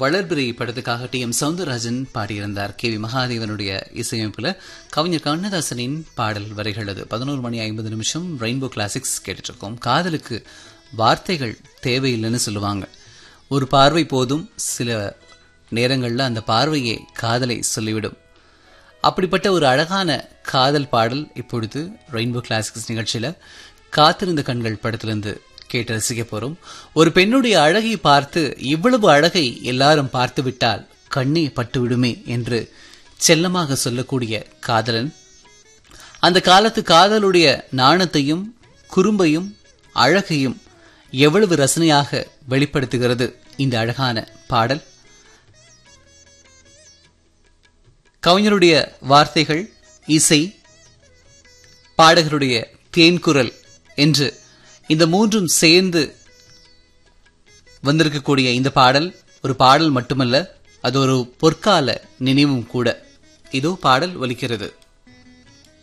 வளர்பிறை படத்துக்காக TM. Soundararajan பாடியிருந்தார். KV. மகாதேவனுடைய இசையமைப்புல கவிஞர் கண்ணதாசனின் பாடல் வரிகள். அது 11:50 ரெயின்போ கிளாசிக்ஸ் கேட்டுட்டு இருக்கோம். காதலுக்கு வார்த்தைகள் தேவையில்லைன்னு சொல்லுவாங்க. ஒரு பார்வை போதும், சில நேரங்கள்ல அந்த பார்வையே காதலை சொல்லிவிடும். அப்படிப்பட்ட ஒரு அழகான காதல் பாடல் இப்பொழுது ரெயின்போ கிளாசிக்ஸ் நிகழ்ச்சியில காத்திருந்த கண்கள் படத்திலிருந்து கேட்டு ரசிக்க போறோம். ஒரு பெண்ணுடைய அழகை பார்த்து இவ்வளவு அழகை எல்லாரும் பார்த்து விட்டால் கண்ணே பட்டு விடுமே என்று செல்லமாக சொல்லக்கூடிய காதலன், அந்த காலத்து காதலுடைய நாணத்தையும் குறும்பையும் அழகையும் எவ்வளவு ரசனையாக வெளிப்படுத்துகிறது இந்த அழகான பாடல். கவிஞருடைய வார்த்தைகள், இசை, பாடகருடைய தேன்குரல் என்று இந்த மூன்றும் சேர்ந்து வந்திருக்கக்கூடிய இந்த பாடல் ஒரு பாடல் மட்டுமல்ல, அது ஒரு பொற்கால நினைவும் கூட. இதோ பாடல் ஒலிக்கிறது.